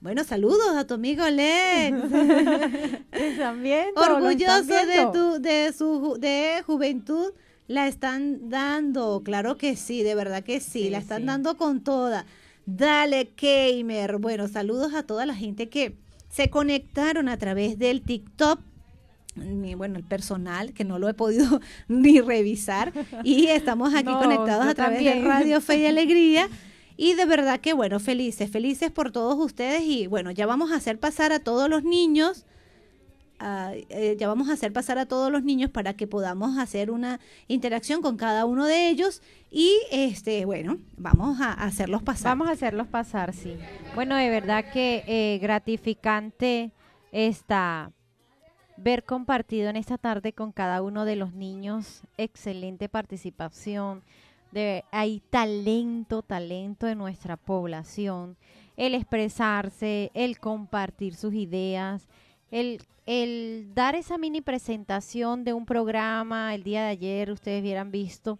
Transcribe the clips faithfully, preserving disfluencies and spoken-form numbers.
Bueno, saludos a tu amigo Lex. ¿Están viendo? Orgulloso de tu, de su ju- de juventud, la están dando, claro que sí, de verdad que sí, Sí, la están sí. dando con toda. Dale, Gamer. Bueno, saludos a toda la gente que se conectaron a través del TikTok. Mi, bueno, el personal, que no lo he podido ni revisar, y estamos aquí No, conectados yo a través también. de Radio Fe y Alegría, y de verdad que bueno, felices, felices por todos ustedes, y bueno, ya vamos a hacer pasar a todos los niños, ah, eh, ya vamos a hacer pasar a todos los niños para que podamos hacer una interacción con cada uno de ellos, y este, bueno, vamos a hacerlos pasar. Vamos a hacerlos pasar, sí. Bueno, de verdad que eh, gratificante está ver compartido en esta tarde con cada uno de los niños. Excelente participación. De, hay talento, talento en nuestra población. El expresarse, el compartir sus ideas, el, el dar esa mini presentación de un programa. El día de ayer ustedes hubieran visto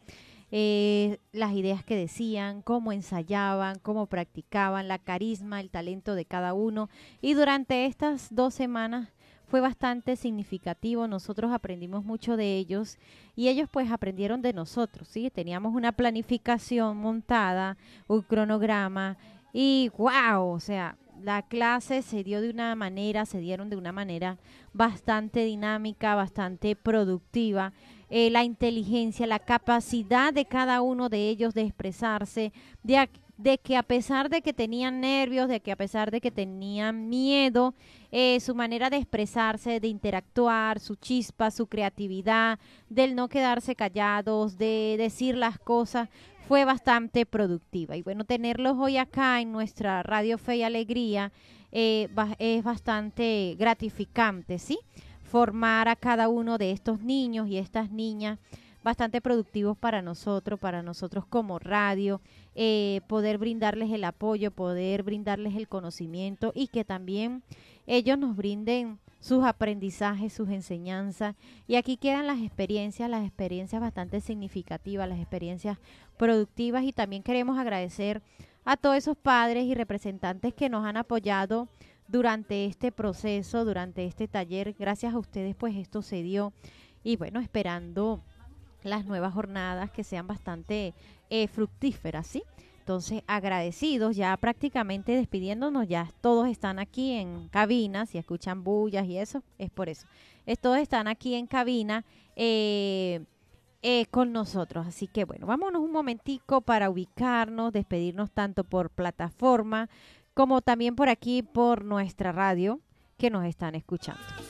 eh, las ideas que decían, cómo ensayaban, cómo practicaban, la carisma, el talento de cada uno. Y durante estas dos semanas fue bastante significativo. Nosotros aprendimos mucho de ellos y ellos pues aprendieron de nosotros, ¿sí? Teníamos una planificación montada, un cronograma y wow, o sea, la clase se dio de una manera, se dieron de una manera bastante dinámica, bastante productiva. Eh, la inteligencia, la capacidad de cada uno de ellos de expresarse, de, a- de que a pesar de que tenían nervios, de que a pesar de que tenían miedo, eh, su manera de expresarse, de interactuar, su chispa, su creatividad, del no quedarse callados, de decir las cosas, fue bastante productiva. Y bueno, tenerlos hoy acá en nuestra Radio Fe y Alegría eh, ba- es bastante gratificante, ¿sí? Formar a cada uno de estos niños y estas niñas bastante productivos para nosotros, para nosotros como radio, eh, poder brindarles el apoyo, poder brindarles el conocimiento y que también ellos nos brinden sus aprendizajes, sus enseñanzas. Y aquí quedan las experiencias, las experiencias bastante significativas, las experiencias productivas. Y también queremos agradecer a todos esos padres y representantes que nos han apoyado durante este proceso, durante este taller. Gracias a ustedes pues esto se dio. Y bueno, esperando las nuevas jornadas que sean bastante eh, fructíferas, ¿sí? Entonces, agradecidos, ya prácticamente despidiéndonos, ya todos están aquí en cabina, si escuchan bullas y eso, es por eso. Es, todos están aquí en cabina eh, eh, con nosotros, así que bueno, vámonos un momentico para ubicarnos, despedirnos tanto por plataforma como también por aquí por nuestra radio que nos están escuchando.